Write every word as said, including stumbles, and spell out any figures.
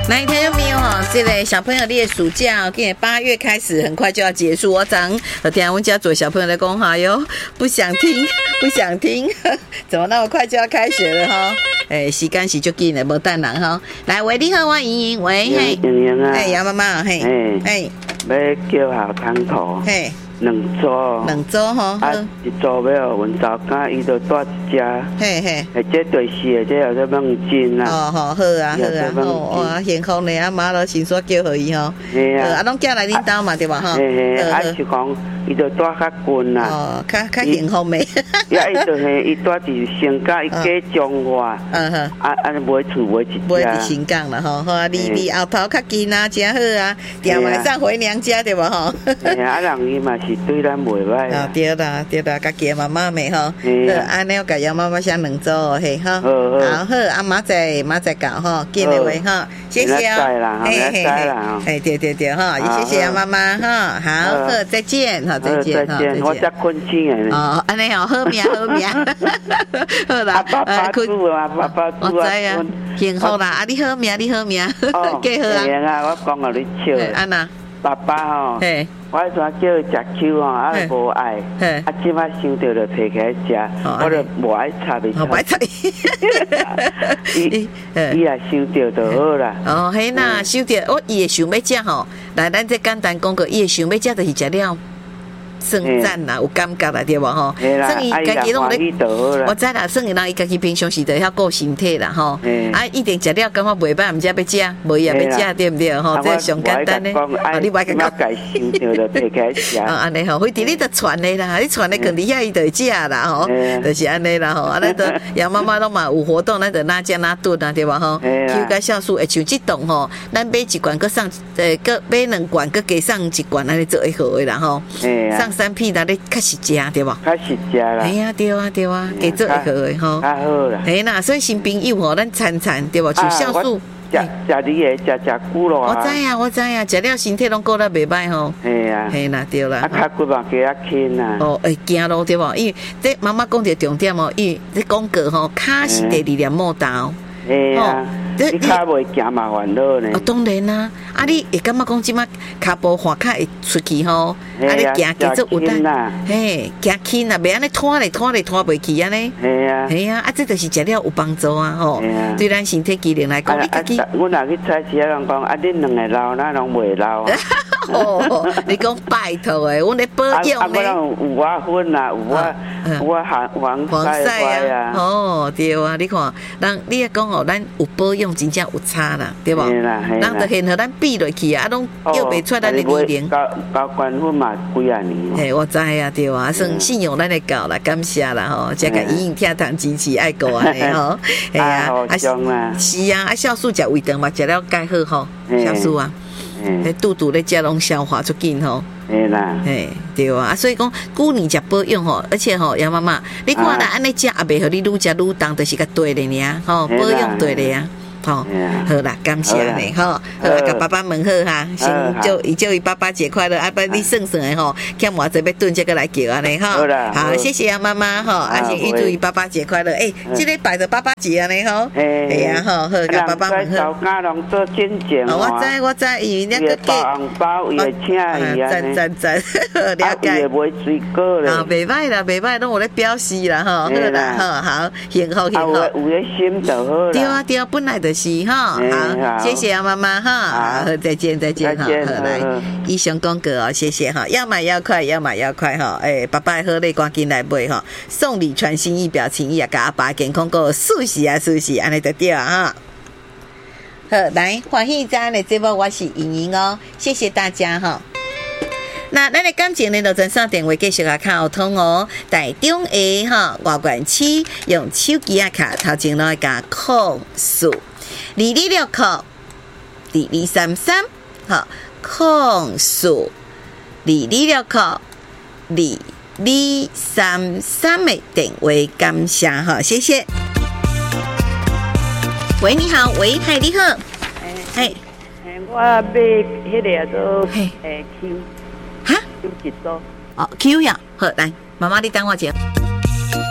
来，听到没有哈？这个小朋友你的暑假，今年八月开始，很快就要结束。我常我听我们家做小朋友在讲哈哟，不想听，不想听，怎么那么快就要开学了哈？哎，时间是就紧的，无等人哈。来，喂，你好，我莹莹，喂，嘿， 莹莹啊， 哎，杨妈妈，嘿， 嘿，要叫校汤头，嘿。两组， 两组吼， 啊，一组要阮查囝伊就带一只，嘿嘿，诶，这对是的，这有在梦境啦。哦，好，好啊，好啊，好哇，幸福呢，啊妈都先说叫互伊吼，嘿啊，啊，拢叫来恁兜嘛，对吧？哈，嘿嘿，啊是讲伊就带较近啦，哦，较较幸福咩？呀，伊就系伊带伫新港，伊嫁中华，嗯哼，啊啊，买厝买一只，买伫新港啦吼，好啊，离离后头较近啊，真好啊，定晚上回娘家对吧？哈，嘿啊，人伊嘛。是对咱袂歹啊！对啦，对啦，家己妈妈咪吼，好，安尼我甲杨妈妈先两组嘿哈，好好，好，阿妈再妈再搞哈，见你位哈，谢谢哦，嘿嘿嘿，哎对对对哈，也谢谢杨妈妈哈，好，好再见哈，再见哈，再见，我再困醒诶，哦，安尼哦，好命好命，好啦，爸爸煮啊，爸爸煮啊，幸福啦，啊你好命你好命，几好啊，我讲互你笑，安那。爸爸吼，我迄阵叫伊食秋吼，啊无爱，啊即摆想到就摕起来食，我就无爱插伊。无爱插伊，伊伊也想到就好啦。哦，嘿呐，想到我伊会想要食吼，来咱这简单讲个，伊会想要食就是食了。算赞啦，有感觉啦，对无吼？算伊家己拢咧，我知啦。算伊人伊家己平常时就遐顾身体啦，吼。啊，一定食了感觉袂歹，毋知要食，无伊也要食，对毋对？吼，这上简单咧。哦，你莫甲我改心着就摕起来食。啊，安尼吼，非得你得传咧啦，你传咧肯定遐伊就会食啦，吼。就是安尼啦，吼。啊，咱都杨妈妈拢嘛有活动，咱就哪食哪顿啊，对无吼？抽个酵素，会像即栋吼，咱买一罐，搁送呃，搁买两罐，搁加送一罐，安尼做会好诶啦，吼。送三片啦，你较实食对无？较实食啦。哎呀，对啊，对啊，加做会好诶吼。较好啦。嘿啦，所以新朋友吼，咱餐餐对无？像酵素。食食你诶，食食久咯。我知啊，我知啊，食了身体拢过得袂歹吼。嘿啊，嘿啦，对啦。啊，脚骨嘛加较轻啊。哦，会惊咯，对无？因为这妈妈讲着重点哦，因为这讲过吼，脚是第二粒毛豆。嘿啊。你脚袂行嘛烦恼呢？哦，当然啦，啊，你会感觉讲即马脚步滑脚会出去吼，啊，你行加做有力，嘿，行轻啊，袂安尼拖咧拖咧拖袂去安尼。嘿啊，嘿啊，啊，这就是食了有帮助啊，吼，对咱身体机能来讲，你家己。阮若去菜市啊，人讲啊，恁两个老，咱拢袂老啊。哦，你讲拜托诶，阮咧保养咧。啊，有我粉啊，有我有我黄黄晒啊。哦，对啊，你看，人你也讲哦，咱有保养。真正有差啦，对无？人就现和咱比落去啊，拢叫袂出咱的年龄。高高官粉嘛几啊年。嘿，我知啊，对啊，算信用咱的高啦，感谢啦吼，这个医院听堂支持爱国安尼吼，系啊，啊是啊，啊酵素食胃肠嘛，食了介好吼，酵素啊，迄肚肚咧食拢消化出紧吼。嘿啦，嘿对啊，所以讲久年食保养吼，而且吼杨妈妈，你看啦，安尼食也袂互你愈食愈重，就是个对的尔，吼保养对的啊。好，好啦，感谢你吼，好，甲爸爸问好哈，先祝伊祝伊爸爸节快乐，啊不你算算的吼，欠偌济要炖这个来叫安尼吼，好，谢谢啊妈妈吼，啊先预祝伊爸爸节快乐，诶，这个摆着爸爸节安尼吼，哎呀吼，好，甲爸爸问好。家拢做亲情，我知我知，伊那个包红包也请伊啊，赞赞赞，了解。也买水果咧，啊，袂歹啦，袂歹，拢有咧表示啦吼，好啦，好好，幸福幸福，有咧心就好啦。对啊对啊，本来就。是哈，好，谢谢啊妈妈哈，好，再见再见哈，好来，以上广告哦，谢谢哈，要买要快，要买要快哈，哎，爸爸好，你赶紧来买哈，送礼传心意，表情意啊，甲阿爸健康个舒适啊舒适，安尼就对啊哈。好，来欢喜咱的节目，我是莹莹哦，谢谢大家哈。那咱的感情呢，就转上电话继续啊卡通哦。台中的哈外管区用手机啊卡头前来加控数。二二六扣，二二三三，好，控数，二二六扣，二二三三的电话感谢哈，谢谢。喂，你好，喂，嗨，你好，哎，哎，我买迄个做诶 Q， 哈 ，Q 一组，哦 ，Q 呀，好，来，妈妈你等我一下。